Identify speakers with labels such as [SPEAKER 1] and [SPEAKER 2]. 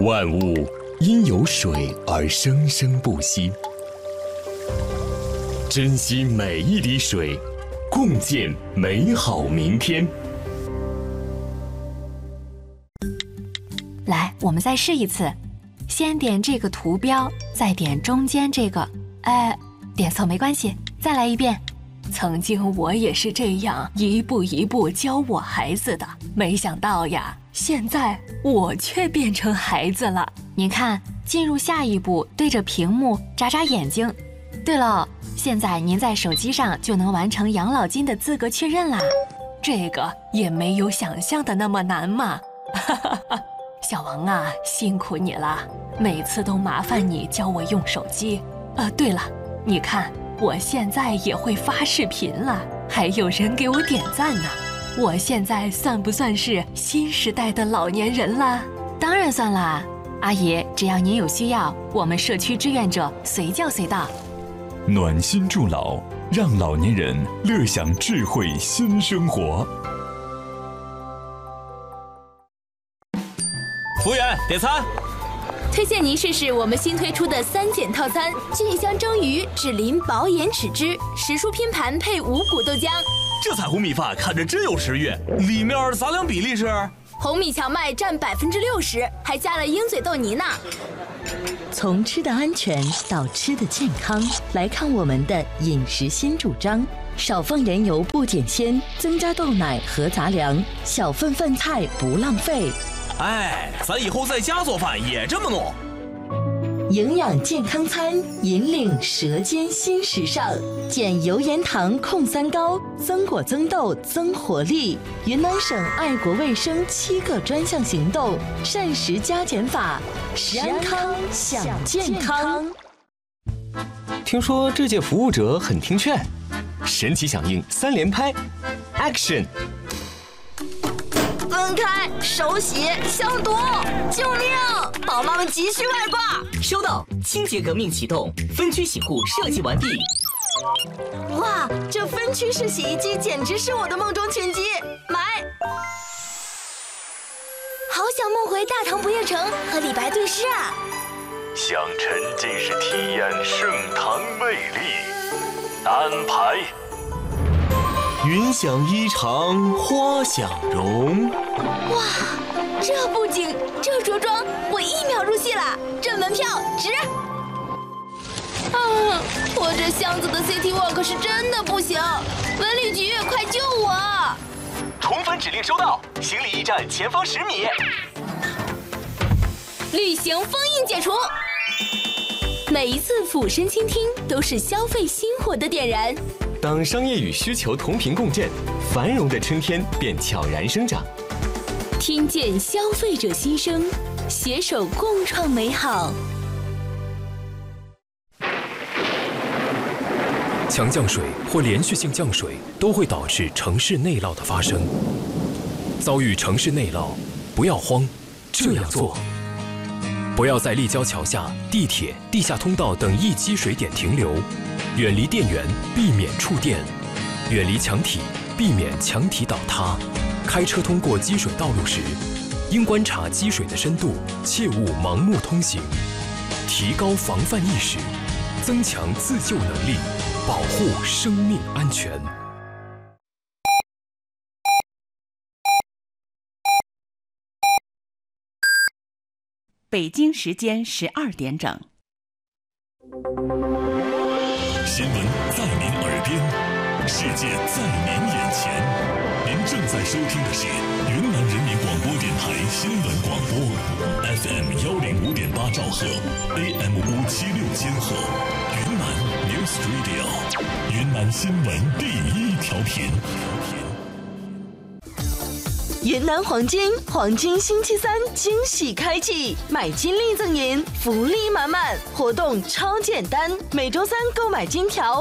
[SPEAKER 1] 万物因有水而生生不息，珍惜每一滴水，共建美好明天。
[SPEAKER 2] 来，我们再试一次，先点这个图标，再点中间这个，点错没关系，再来一遍。曾经我也是这样一步一步教我孩子的，没想到呀，现在我却变成孩子了。您看，进入下一步，对着屏幕眨眨眼睛。对了，现在您在手机上就能完成养老金的资格确认啦，这个也没有想象的那么难嘛。小王啊，辛苦你了，每次都麻烦你教我用手机。对了，你看我现在也会发视频了，还有人给我点赞呢。我现在算不算是新时代的老年人啦？当然算啦，阿姨，只要您有需要，我们社区志愿者随叫随到。
[SPEAKER 3] 暖心助老，让老年人乐享智慧新生活。
[SPEAKER 4] 服务员，点餐。
[SPEAKER 5] 推荐您试试我们新推出的3减套餐：菌香蒸鱼、脂淋薄盐豉汁、时蔬拼盘配五谷豆浆。
[SPEAKER 4] 这彩虹米饭看着真有食欲，里面杂粮比例是？
[SPEAKER 5] 红米荞麦占60%，还加了鹰嘴豆泥呢。
[SPEAKER 6] 从吃的安全到吃的健康，来看我们的饮食新主张：少放盐油不减鲜，增加豆奶和杂粮，小份饭菜不浪费。
[SPEAKER 4] 咱以后在家做饭也这么弄。
[SPEAKER 6] 营养健康餐，引领舌尖新时尚，减油盐糖控3高，增果增豆增活力。云南省爱国卫生7个专项行动，膳食加减法，食安康享健康。
[SPEAKER 1] 听说这届服务者很听劝，神奇响应3连拍 ，Action！
[SPEAKER 7] 分开，手洗，消毒！救命！宝妈们急需外挂。
[SPEAKER 8] 收到，清洁革命启动，分区洗护设计完毕。
[SPEAKER 7] 哇，这分区式洗衣机简直是我的梦中情机，买！
[SPEAKER 5] 好想梦回大唐不夜城和李白对诗啊！
[SPEAKER 9] 想沉浸式体验盛唐魅力，安排。
[SPEAKER 1] 云想衣裳花想容。
[SPEAKER 5] 哇，这布景，这着装，我1秒入戏了，这门票值！我这箱子的 City Walk 是真的不行，文旅局快救我！
[SPEAKER 4] 宠粉指令收到，行李驿站前方10米。
[SPEAKER 5] 旅行封印解除，每一次俯身倾听都是消费星火的点燃。
[SPEAKER 1] 当商业与需求同频共振，繁荣的春天便悄然生长。
[SPEAKER 5] 听见消费者心声，携手共创美好。
[SPEAKER 10] 强降水或连续性降水都会导致城市内涝的发生。遭遇城市内涝，不要慌，这样做：不要在立交桥下、地铁、地下通道等易积水点停留。远离电源，避免触电；远离墙体，避免墙体倒塌。开车通过积水道路时，应观察积水的深度，切勿盲目通行。提高防范意识，增强自救能力，保护生命安全。
[SPEAKER 11] 北京时间12点整。
[SPEAKER 3] 新闻在您耳边，世界在您眼前。您正在收听的是云南人民广播电台新闻广播 ，FM 105.8兆赫 ，AM 576千赫，云南 News Radio， 云南新闻第1调频。
[SPEAKER 6] 云南黄金星期3惊喜开启，买金立赠银，福利满满，活动超简单，每周3购买金条